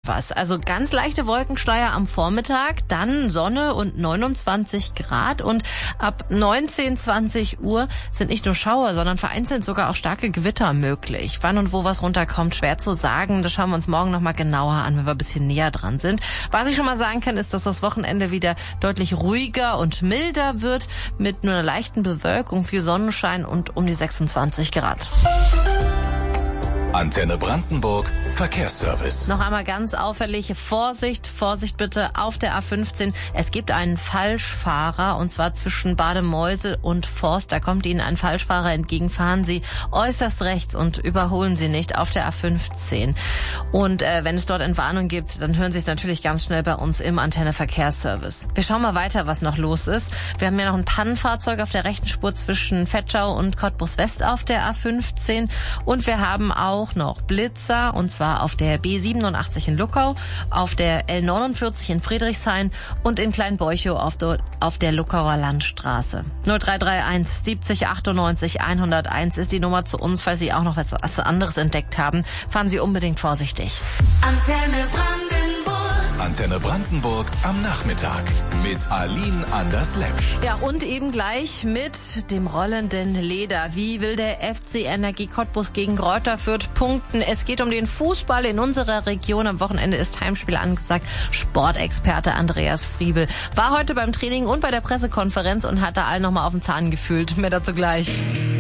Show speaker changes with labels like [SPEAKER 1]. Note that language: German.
[SPEAKER 1] etwas. Also ganz leichte Wolkenschleier am Vormittag, dann Sonne und 29 Grad und ab 19, 20 Uhr sind nicht nur Schauer, sondern vereinzelt sogar auch starke Gewitter möglich. Wann und wo was runterkommt, schwer zu sagen. Das schauen wir uns morgen nochmal genauer an, wenn wir ein bisschen näher dran sind. Was ich schon mal sagen kann, ist, dass das Wochenende wieder deutlich ruhiger und milder wird, mit nur einer leichten Bewölkung, viel Sonnenschein und um die 26 Grad.
[SPEAKER 2] Antenne Brandenburg Verkehrsservice.
[SPEAKER 1] Noch einmal ganz auffällig, Vorsicht bitte auf der A15. Es gibt einen Falschfahrer und zwar zwischen Bademeusel und Forst. Da kommt Ihnen ein Falschfahrer entgegen. Fahren Sie äußerst rechts und überholen Sie nicht auf der A15. Und wenn es dort Entwarnung gibt, dann hören Sie es natürlich ganz schnell bei uns im Antenne Verkehrsservice. Wir schauen mal weiter, was noch los ist. Wir haben ja noch ein Pannenfahrzeug auf der rechten Spur zwischen Vetschau und Cottbus West auf der A15 und wir haben auch noch Blitzer und zwar auf der B87 in Luckau, auf der L49 in Friedrichshain und in Kleinbeuchow auf der Luckauer Landstraße. 0331 70 98 101 ist die Nummer zu uns, falls Sie auch noch was anderes entdeckt haben. Fahren Sie unbedingt vorsichtig.
[SPEAKER 2] Antenne Brandenburg am Nachmittag mit Aline Anders-Lepsch.
[SPEAKER 1] Ja, und eben gleich mit dem rollenden Leder. Wie will der FC Energie Cottbus gegen Greuther Fürth punkten? Es geht um den Fußball in unserer Region. Am Wochenende ist Heimspiel angesagt. Sportexperte Andreas Friebel war heute beim Training und bei der Pressekonferenz und hat da allen nochmal auf den Zahn gefühlt. Mehr dazu gleich.